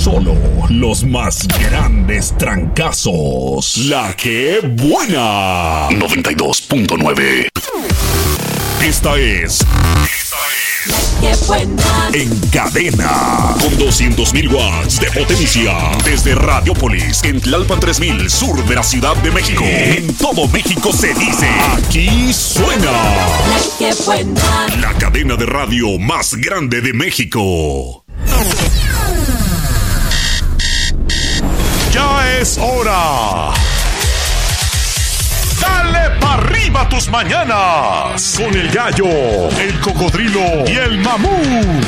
Solo los más grandes trancazos. La que buena. 92.9. Esta es ¡Qué buena! En Cadena, con 200.000 watts de potencia, desde Radiopolis, en Tlalpan 3000, sur de la Ciudad de México. En todo México se dice, aquí suena ¡Qué buena! la cadena de radio más grande de México. Ya es hora. Dale pa' arriba tus mañanas con el gallo, el cocodrilo y el mamut.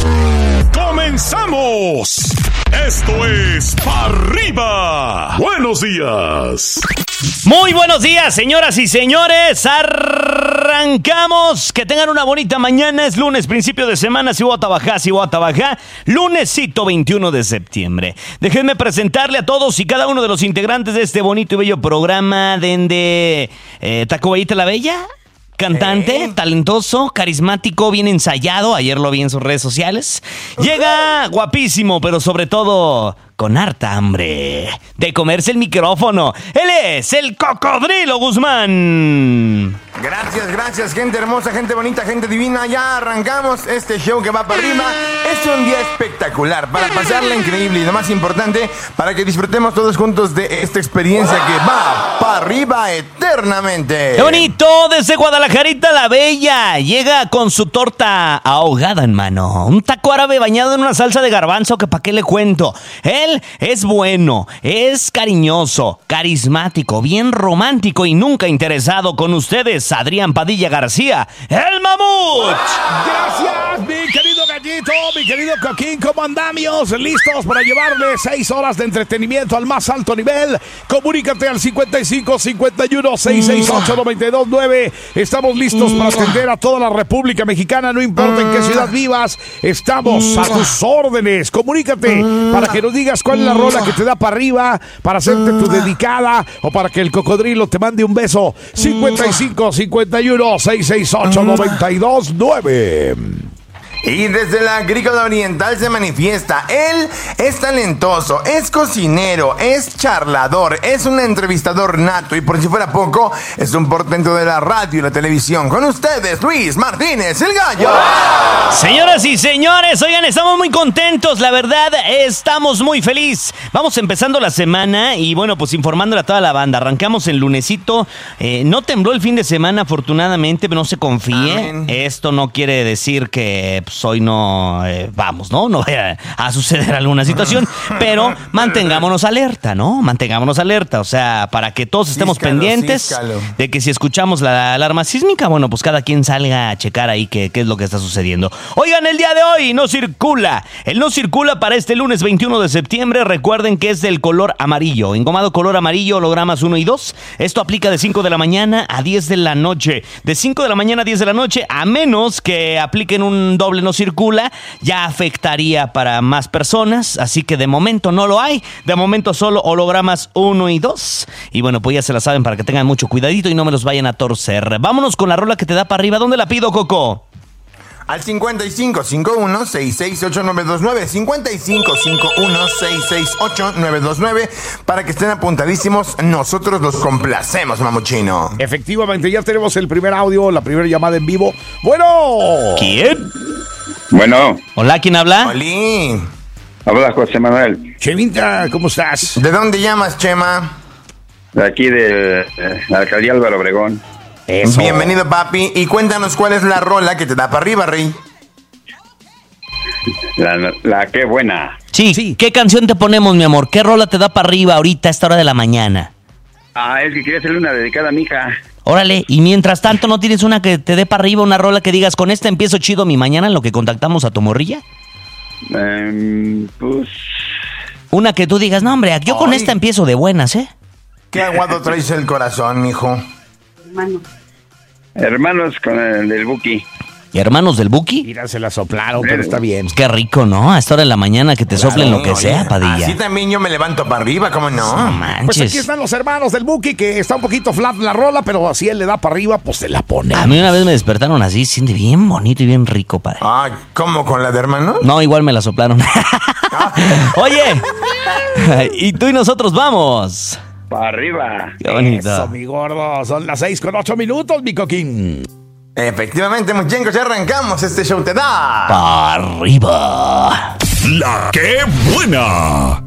¡Comenzamos! Esto es Pa' Arriba. Buenos días. Muy buenos días, señoras y señores. Arrancamos. Que tengan una bonita mañana. Es lunes, principio de semana. Si voy a trabajar. Lunesito 21 de septiembre. Déjenme presentarle a todos y cada uno de los integrantes de este bonito y bello programa. Tacubeyita la Bella. Cantante, talentoso, carismático, bien ensayado. Ayer lo vi en sus redes sociales. Llega guapísimo, pero sobre todo con harta hambre de comerse el micrófono. Él es el Cocodrilo Guzmán. Gracias, gente hermosa, gente bonita, gente divina. Ya arrancamos este show que va para arriba. Es un día espectacular para pasarla increíble y lo más importante, para que disfrutemos todos juntos de esta experiencia que va para arriba eternamente. ¡Qué bonito! Desde Guadalajarita la Bella llega con su torta ahogada en mano. Un taco árabe bañado en una salsa de garbanzo que pa' qué le cuento. Él es bueno, es cariñoso, carismático, bien romántico y nunca interesado. Con ustedes, Adrián Padilla García, el Mamut. Gracias, mi querido Gallito, mi querido Coquín. ¿Cómo andamos? Listos para llevarle 6 horas de entretenimiento al más alto nivel. Comunícate al 55 51 668 929. Estamos listos para atender a toda la República Mexicana, no importa en qué ciudad vivas. Estamos a tus órdenes. Comunícate para que nos digas cuál es la rola que te da para arriba, para hacerte tu dedicada o para que el cocodrilo te mande un beso. 55 51 668 929. Y desde la Agrícola Oriental se manifiesta. Él es talentoso, es cocinero, es charlador, es un entrevistador nato y por si fuera poco, es un portento de la radio y la televisión. Con ustedes, Luis Martínez, el Gallo. Señoras y señores, oigan, estamos muy contentos, la verdad, estamos muy felices. Vamos empezando la semana y bueno, pues informándole a toda la banda. Arrancamos el lunesito, no tembló el fin de semana afortunadamente, pero no se confíe. Amén. Esto no quiere decir que hoy no no vaya a suceder alguna situación, pero mantengámonos alerta, ¿no? Mantengámonos alerta, o sea, para que todos estemos pendientes de que si escuchamos la alarma sísmica, bueno, pues cada quien salga a checar ahí qué es lo que está sucediendo. Oigan, el día de hoy no circula para este lunes 21 de septiembre. Recuerden que es del color amarillo, engomado color amarillo, hologramas 1 y 2. Esto aplica de 5 de la mañana a 10 de la noche. De 5 de la mañana a 10 de la noche, a menos que apliquen un doble no circula, ya afectaría para más personas, así que de momento no lo hay, de momento solo hologramas 1 y 2, y bueno, pues ya se la saben para que tengan mucho cuidadito y no me los vayan a torcer. Vámonos con la rola que te da para arriba. ¿Dónde la pido, Coco? Al 55 51 668 929, 55 51 668 929, para que estén apuntadísimos. Nosotros los complacemos, mamuchino. Efectivamente, ya tenemos el primer audio, la primera llamada en vivo. Bueno. ¿Quién? Bueno. Hola, ¿quién habla? Oli. Habla José Manuel. Chemita, ¿cómo estás? ¿De dónde llamas, Chema? De aquí de la alcaldía Álvaro Obregón. Eso. Bienvenido, papi. Y cuéntanos cuál es la rola que te da para arriba, rey. La qué buena. Sí, ¿qué canción te ponemos, mi amor? ¿Qué rola te da para arriba ahorita a esta hora de la mañana? Es que quería hacerle una dedicada a mi hija. Órale, y mientras tanto, ¿no tienes una que te dé para arriba, una rola que digas, con esta empiezo chido mi mañana en lo que contactamos a tu morrilla? Pues... Una que tú digas, no, hombre, yo con esta empiezo de buenas, ¿eh? ¿Qué aguado traes el corazón, mijo? Hermanos con el del Buki. ¿Y hermanos del Buki? Mira, se la soplaron, pero está bien. Pues qué rico, ¿no? A esta hora de la mañana que te soplen lo que Oye, sea, Padilla. Así también yo me levanto para arriba, ¿cómo no? No manches. Pues aquí están los hermanos del Buki, que está un poquito flat la rola, pero si él le da para arriba, pues se la pone. A mí una vez me despertaron así, siente bien bonito y bien rico, padre. Ah, ¿cómo con la de hermano? No, igual me la soplaron. Oye, y tú y nosotros vamos. Para arriba. Qué bonito. Eso, mi gordo. Son las 6:08, mi coquín. Efectivamente, muchachos, ya arrancamos. Este show te da Para arriba. La que buena.